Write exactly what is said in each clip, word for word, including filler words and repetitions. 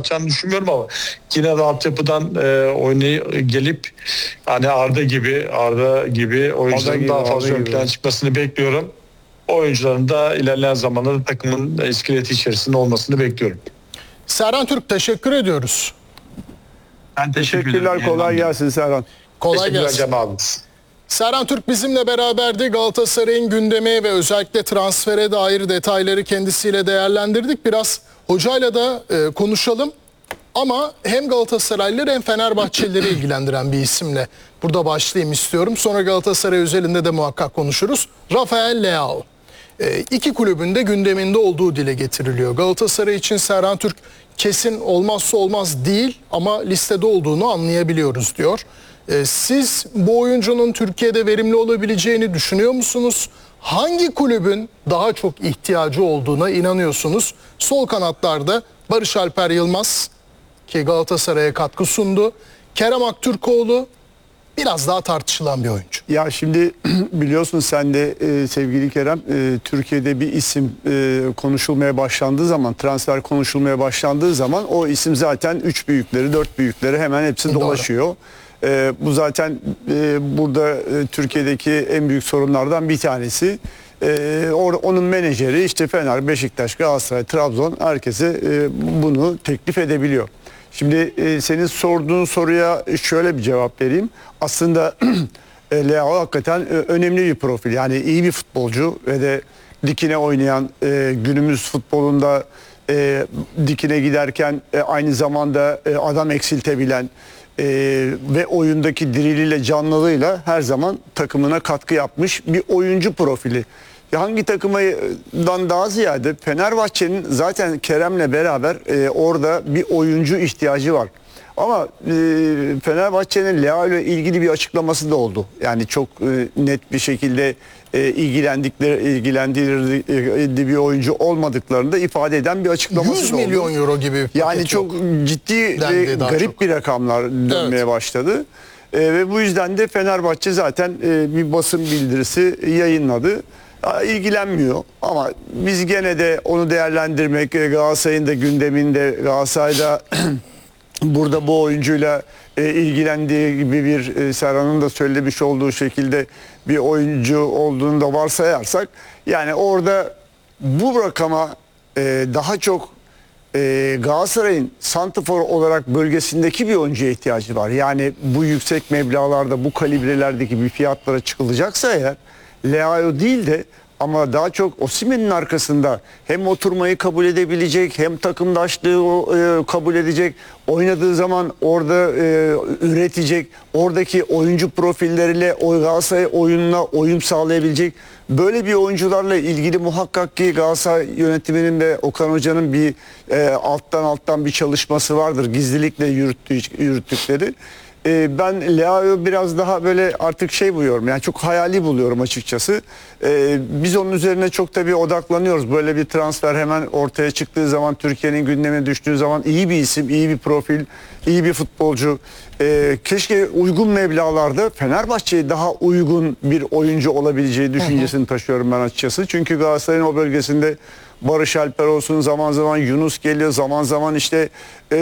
atacağını düşünmüyorum ama yine de altyapıdan e, oynay gelip hani Arda gibi Arda gibi oyuncuların gibi, daha fazla Arda ön gibi. plana çıkmasını bekliyorum. O oyuncuların da ilerleyen zamanlarda takımın iskeleti içerisinde olmasını bekliyorum. Serhan Türk, teşekkür ediyoruz. Ben teşekkür Teşekkürler, ederim. kolay gelsin Serhan. Kolay Teşekkürler gelsin. Cem abi. Serhan Türk bizimle beraberdi. Galatasaray'ın gündemi ve özellikle transfere dair detayları kendisiyle değerlendirdik. Biraz hocayla da e, konuşalım. Ama hem Galatasaraylıları hem Fenerbahçelileri ilgilendiren bir isimle burada başlayayım istiyorum. Sonra Galatasaray özelinde de muhakkak konuşuruz. Rafael Leao. E, iki kulübün de gündeminde olduğu dile getiriliyor. Galatasaray için Serhan Türk kesin olmazsa olmaz değil ama listede olduğunu anlayabiliyoruz diyor. E, siz bu oyuncunun Türkiye'de verimli olabileceğini düşünüyor musunuz? Hangi kulübün daha çok ihtiyacı olduğuna inanıyorsunuz? Sol kanatlarda Barış Alper Yılmaz ki Galatasaray'a katkı sundu. Kerem Aktürkoğlu biraz daha tartışılan bir oyuncu. Ya şimdi biliyorsun sen de e, sevgili Kerem, e, Türkiye'de bir isim e, konuşulmaya başlandığı zaman, transfer konuşulmaya başlandığı zaman o isim zaten üç büyükleri, dört büyükleri hemen hepsi Doğru. dolaşıyor. E, bu zaten e, burada e, Türkiye'deki en büyük sorunlardan bir tanesi. E, or, onun menajeri işte Fener, Beşiktaş, Galatasaray, Trabzon herkese e, bunu teklif edebiliyor. Şimdi e, senin sorduğun soruya şöyle bir cevap vereyim. Aslında e, Leao hakikaten e, önemli bir profil. Yani iyi bir futbolcu ve de dikine oynayan, e, günümüz futbolunda e, dikine giderken e, aynı zamanda e, adam eksiltebilen e, ve oyundaki diriliyle, canlılığıyla her zaman takımına katkı yapmış bir oyuncu profili. Hangi takımdan daha ziyade Fenerbahçe'nin zaten Kerem'le beraber e, orada bir oyuncu ihtiyacı var. Ama e, Fenerbahçe'nin Leao ile ilgili bir açıklaması da oldu. Yani çok e, net bir şekilde e, ilgilendikleri ilgilendiği bir oyuncu olmadıklarını da ifade eden bir açıklaması yüz da oldu. milyon euro gibi bir Yani paket çok yok. ciddi Dendi ve daha garip çok. bir rakamlar dönmeye Evet. başladı. E, ve bu yüzden de Fenerbahçe zaten e, bir basın bildirisi yayınladı. İlgilenmiyor ama biz gene de onu değerlendirmek, Galatasaray'ın da gündeminde, Galatasaray'da burada bu oyuncuyla e, ilgilendiği gibi bir e, Serhan'ın da söylemiş olduğu şekilde bir oyuncu olduğunu da varsayarsak, yani orada bu rakama e, daha çok e, Galatasaray'ın santrafor olarak bölgesindeki bir oyuncuya ihtiyacı var. Yani bu yüksek meblağlarda, bu kalibrelerdeki bir fiyatlara çıkılacaksa eğer, Leao değil de ama daha çok Osimhen'in arkasında hem oturmayı kabul edebilecek hem takımdaşlığı e, kabul edecek, oynadığı zaman orada e, üretecek, oradaki oyuncu profilleriyle o Galatasaray oyununa uyum sağlayabilecek böyle bir oyuncularla ilgili muhakkak ki Galatasaray yönetiminin ve Okan Hoca'nın bir e, alttan alttan bir çalışması vardır, gizlilikle yürüttüğü, yürüttükleri. Ben Leao'yu biraz daha böyle artık şey buluyorum, yani çok hayali buluyorum açıkçası. Ee, biz onun üzerine çok tabii odaklanıyoruz. Böyle bir transfer hemen ortaya çıktığı zaman, Türkiye'nin gündemine düştüğü zaman iyi bir isim, iyi bir profil, iyi bir futbolcu. Ee, keşke uygun meblağlarda Fenerbahçe'ye daha uygun bir oyuncu olabileceği düşüncesini taşıyorum ben açıkçası. Çünkü Galatasaray'ın o bölgesinde Barış Alper olsun, zaman zaman Yunus geliyor, zaman zaman işte ee,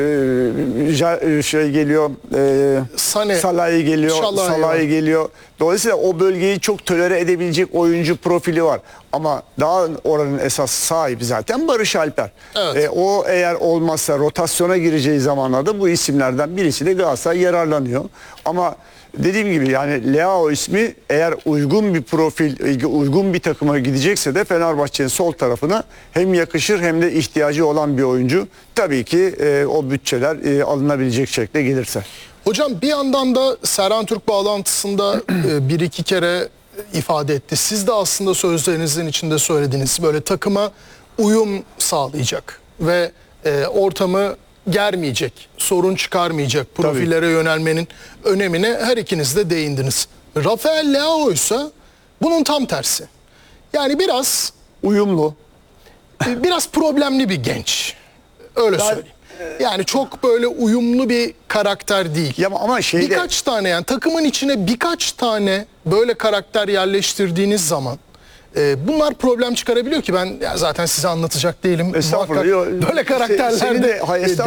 şey geliyor, ee, Sane, Salah'ı geliyor, Şalay Salah'ı geliyor. Dolayısıyla o bölgeyi çok tolere edebilecek oyuncu profili var. Ama daha oranın esas sahibi zaten Barış Alper. Evet. E, o eğer olmazsa rotasyona gireceği zamanlarda bu isimlerden birisi de Galatasaray yararlanıyor. Ama dediğim gibi yani Leao ismi eğer uygun bir profil, uygun bir takıma gidecekse de Fenerbahçe'nin sol tarafına hem yakışır hem de ihtiyacı olan bir oyuncu. Tabii ki e, o bütçeler e, alınabilecek şekilde gelirse. Hocam bir yandan da Serhan Türk bağlantısında e, bir iki kere ifade etti. Siz de aslında sözlerinizin içinde söylediniz. Böyle takıma uyum sağlayacak ve e, ortamı germeyecek, sorun çıkarmayacak profillere Tabii. yönelmenin önemine her ikiniz de değindiniz. Rafael Leao ise bunun tam tersi. Yani biraz uyumlu, biraz problemli bir genç. Öyle ben, söyleyeyim. Yani çok böyle uyumlu bir karakter değil. Ya ama şeyde... Birkaç tane, yani takımın içine birkaç tane böyle karakter yerleştirdiğiniz zaman e, bunlar problem çıkarabiliyor ki ben ya zaten size anlatacak değilim. Estağfurullah. Muhakkak böyle karakterlerde... Senin de, hayır,